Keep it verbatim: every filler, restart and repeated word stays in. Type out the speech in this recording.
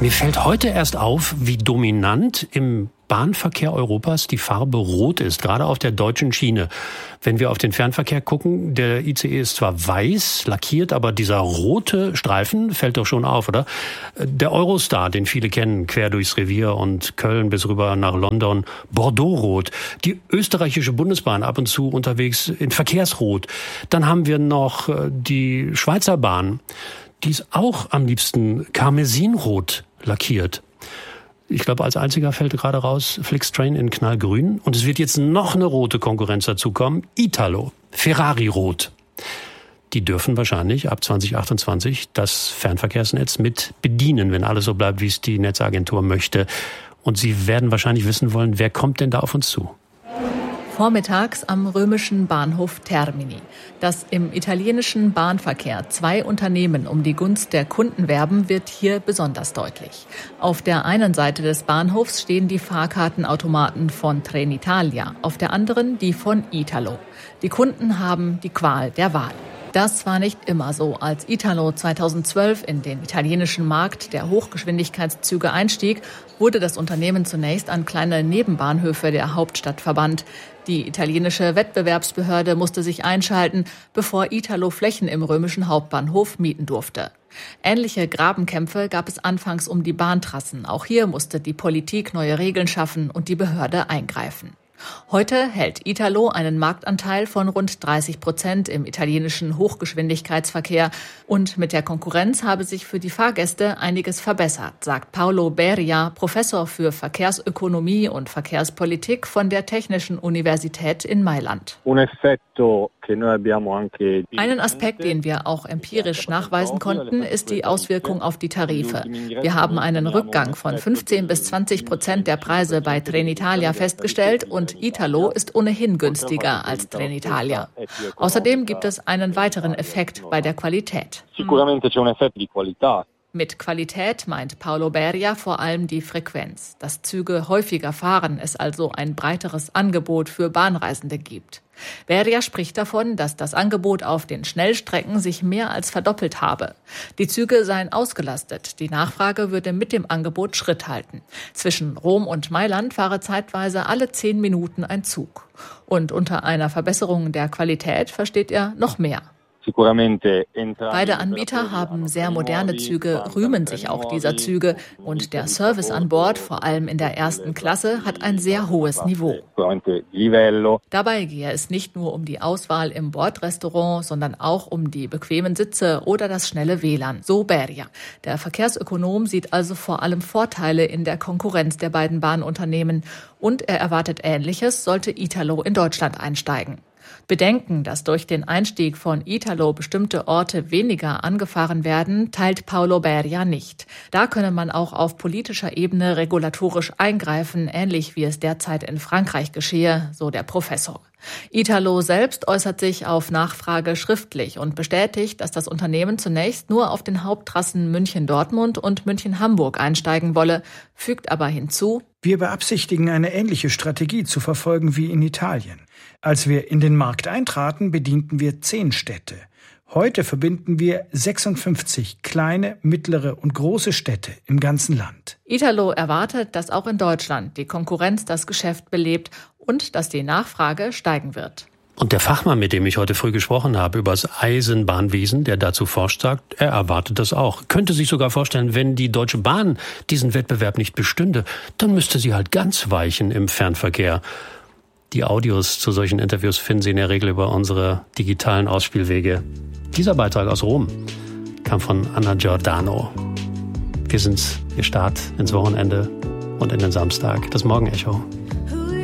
Mir fällt heute erst auf, wie dominant im Bahnverkehr Europas die Farbe Rot ist, gerade auf der deutschen Schiene. Wenn wir auf den Fernverkehr gucken, der I C E ist zwar weiß, lackiert, aber dieser rote Streifen fällt doch schon auf, oder? Der Eurostar, den viele kennen, quer durchs Revier und Köln bis rüber nach London, Bordeaux-Rot. Die österreichische Bundesbahn ab und zu unterwegs in Verkehrsrot. Dann haben wir noch die Schweizer Bahn, die ist auch am liebsten karmesinrot lackiert. Ich glaube, als einziger fällt gerade raus Flixtrain in knallgrün. Und es wird jetzt noch eine rote Konkurrenz dazukommen. Italo, Ferrari-Rot. Die dürfen wahrscheinlich ab zwanzig achtundzwanzig das Fernverkehrsnetz mit bedienen, wenn alles so bleibt, wie es die Netzagentur möchte. Und Sie werden wahrscheinlich wissen wollen, wer kommt denn da auf uns zu? Vormittags am römischen Bahnhof Termini. Dass im italienischen Bahnverkehr zwei Unternehmen um die Gunst der Kunden werben, wird hier besonders deutlich. Auf der einen Seite des Bahnhofs stehen die Fahrkartenautomaten von Trenitalia, auf der anderen die von Italo. Die Kunden haben die Qual der Wahl. Das war nicht immer so. Als Italo zweitausendzwölf in den italienischen Markt der Hochgeschwindigkeitszüge einstieg, wurde das Unternehmen zunächst an kleine Nebenbahnhöfe der Hauptstadt verbannt. Die italienische Wettbewerbsbehörde musste sich einschalten, bevor Italo Flächen im römischen Hauptbahnhof mieten durfte. Ähnliche Grabenkämpfe gab es anfangs um die Bahntrassen. Auch hier musste die Politik neue Regeln schaffen und die Behörde eingreifen. Heute hält Italo einen Marktanteil von rund dreißig Prozent im italienischen Hochgeschwindigkeitsverkehr. Und mit der Konkurrenz habe sich für die Fahrgäste einiges verbessert, sagt Paolo Beria, Professor für Verkehrsökonomie und Verkehrspolitik von der Technischen Universität in Mailand. Einen Aspekt, den wir auch empirisch nachweisen konnten, ist die Auswirkung auf die Tarife. Wir haben einen Rückgang von fünfzehn bis zwanzig Prozent der Preise bei Trenitalia festgestellt und Italo ist ohnehin günstiger als Trenitalia. Außerdem gibt es einen weiteren Effekt bei der Qualität. Mit Qualität meint Paolo Beria vor allem die Frequenz. Dass Züge häufiger fahren, es also ein breiteres Angebot für Bahnreisende gibt. Beria spricht davon, dass das Angebot auf den Schnellstrecken sich mehr als verdoppelt habe. Die Züge seien ausgelastet. Die Nachfrage würde mit dem Angebot Schritt halten. Zwischen Rom und Mailand fahre zeitweise alle zehn Minuten ein Zug. Und unter einer Verbesserung der Qualität versteht er noch mehr. Beide Anbieter haben sehr moderne Züge, rühmen sich auch dieser Züge. Und der Service an Bord, vor allem in der ersten Klasse, hat ein sehr hohes Niveau. Dabei gehe es nicht nur um die Auswahl im Bordrestaurant, sondern auch um die bequemen Sitze oder das schnelle W L A N, so Beria. Der Verkehrsökonom sieht also vor allem Vorteile in der Konkurrenz der beiden Bahnunternehmen. Und er erwartet Ähnliches, sollte Italo in Deutschland einsteigen. Bedenken, dass durch den Einstieg von Italo bestimmte Orte weniger angefahren werden, teilt Paolo Beria nicht. Da könne man auch auf politischer Ebene regulatorisch eingreifen, ähnlich wie es derzeit in Frankreich geschehe, so der Professor. Italo selbst äußert sich auf Nachfrage schriftlich und bestätigt, dass das Unternehmen zunächst nur auf den Haupttrassen München-Dortmund und München-Hamburg einsteigen wolle, fügt aber hinzu: Wir beabsichtigen, eine ähnliche Strategie zu verfolgen wie in Italien. Als wir in den Markt eintraten, bedienten wir zehn Städte. Heute verbinden wir sechsundfünfzig kleine, mittlere und große Städte im ganzen Land. Italo erwartet, dass auch in Deutschland die Konkurrenz das Geschäft belebt und dass die Nachfrage steigen wird. Und der Fachmann, mit dem ich heute früh gesprochen habe, über das Eisenbahnwesen, der dazu forscht, sagt, er erwartet das auch. Könnte sich sogar vorstellen, wenn die Deutsche Bahn diesen Wettbewerb nicht bestünde, dann müsste sie halt ganz weichen im Fernverkehr. Die Audios zu solchen Interviews finden Sie in der Regel über unsere digitalen Ausspielwege. Dieser Beitrag aus Rom kam von Anna Giordano. Wir sind Ihr Start ins Wochenende und in den Samstag. Das Morgenecho.